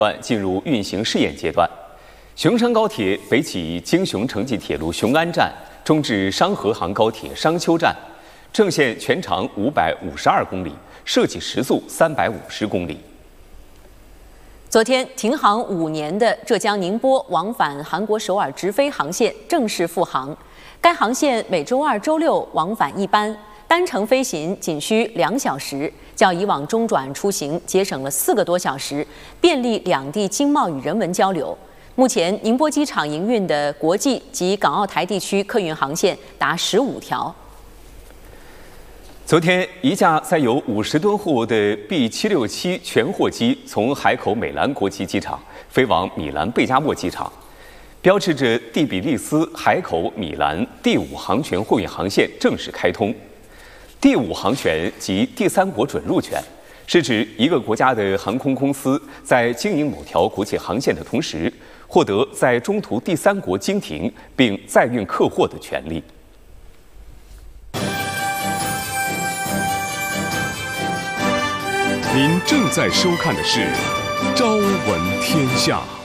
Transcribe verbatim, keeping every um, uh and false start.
段进入运行试验阶段。雄山高铁北起京雄城际铁路雄安站，中至商河杭高铁商丘站，正线全长五百五十二公里，设计时速三百五十公里。 昨天，停航五年的浙江宁波往返韩国首尔直飞航线正式复航。该航线每周二、周六往返一班，单程飞行仅需两小时，较以往中转出行节省了四个多小时，便利两地经贸与人文交流。目前，宁波机场营运的国际及港澳台地区客运航线达十五条。 昨天，一架载有五十吨货的 B 七六七全货机从海口美兰国际机场飞往米兰贝加莫机场，标志着蒂比利斯海口米兰第五航权货运航线正式开通。第五航权及第三国准入权，是指一个国家的航空公司在经营某条国际航线的同时，获得在中途第三国经停并载运客货的权利。 您正在收看的是《朝闻天下》。